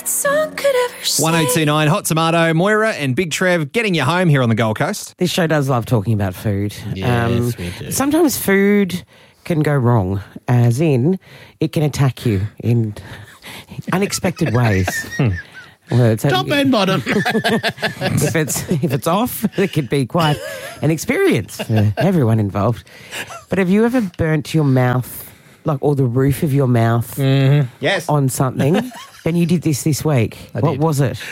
song could ever say. 1029 Hot Tomato, Moira and Big Trev getting you home here on the Gold Coast. This show does love talking about food. Yes, we do. Sometimes food can go wrong, as in it can attack you in unexpected ways. Well, Top and bottom. if it's off, it could be quite an experience for everyone involved. But have you ever burnt your mouth, or the roof of your mouth, Yes. on something? And you did this week. What did. was it?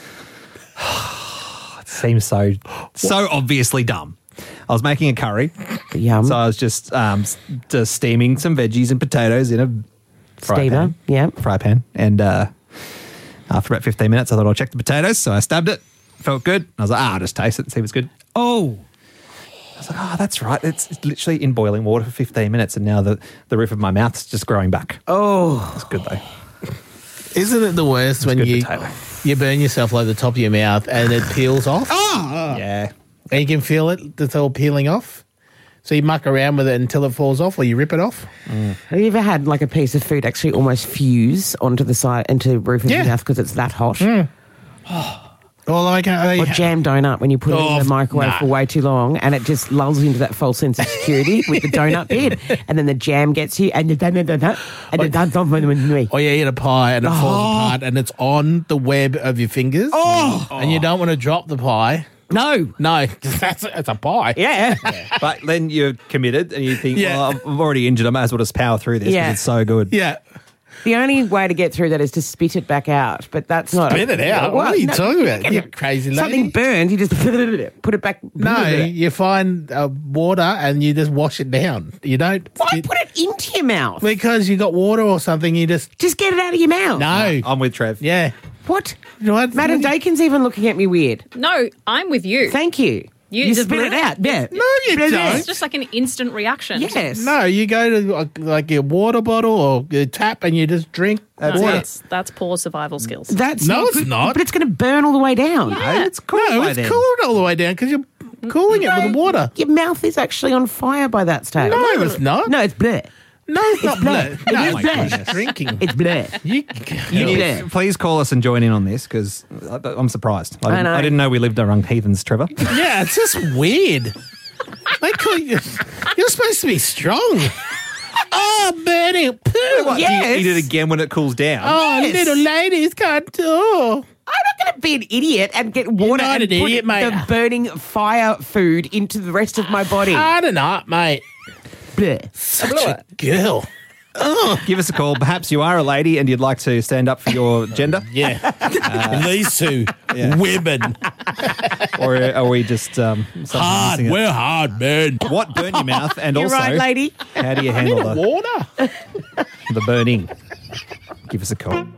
It seems so obviously dumb. I was making a curry, Yum. so I was just steaming some veggies and potatoes in a Steamer. Yeah. fry pan. And after about 15 minutes, I thought I'll check the potatoes, so I stabbed it. Felt good. I was like, I'll just taste it and see if it's good. Oh. I was like, that's right. It's literally in boiling water for 15 minutes, and now the roof of my mouth's just growing back. Oh. It's good, though. Isn't it the worst when good you potato. burn yourself like the top of your mouth and it peels off? Yeah. And you can feel it, it's all peeling off. So you muck around with it until it falls off or you rip it off. Have you ever had a piece of food actually almost fuse onto the side, into the roof of your Yeah. mouth because it's that hot? Or like Or jam donut when you put it in the microwave for way too long and it just lulls you into that false sense of security with the donut bit, and then the jam gets you and or you eat a pie and it falls apart and it's on the web of your fingers. And you don't want to drop the pie. No. No, it's a pie. Yeah. But then you're committed and you think, Yeah. well, I'm already injured. I might as well just power through this because Yeah. it's so good. Yeah. The only way to get through that is to spit it back out, but that's not... Spit it out? What are you talking about? You crazy lady. Something burned, you just put it back... No, you find water and you just wash it down. You don't... Why put it into your mouth? Because you got water or something, you just... Just get it out of your mouth. No. I'm with Trev. Yeah. What? What? Madam Dakin's even looking at me weird. No, I'm with you. Thank you. You You just spit it out. Yeah. No, you don't. It's just like an instant reaction. Yes. No, you go to like your water bottle or your tap and you just drink water. That's poor survival skills. That's No, it's good, not. But it's going to burn all the way down. No, it's cool. No, by it's then. cooled all the way down because you're cooling it with the water. Your mouth is actually on fire by that stage. No, it's not. No, it's bleh. No, it's not blood. blood. No, It is blood. it's drinking. It's bleh. You You Yeah. need, please call us and join in on this because I'm surprised. I know. I didn't know we lived among heathens, Trevor. Yeah, it's just weird. They call you. You're supposed to be strong. Oh, burning poo. What, Yes. do you eat it again when it cools down? Oh, Yes. little ladies can't do. I'm not going to be an idiot and get water not and an put idiot, mate. the burning fire food into the rest of my body. Hard enough, mate. Bleh. Such a girl. Give us a call. Perhaps you are a lady and you'd like to stand up for your gender. Yeah. These two women. Or are we just Hard. missing it? We're hard, man. What burn your mouth? And You're also, right, lady. how do you handle Water. the burning? Give us a call.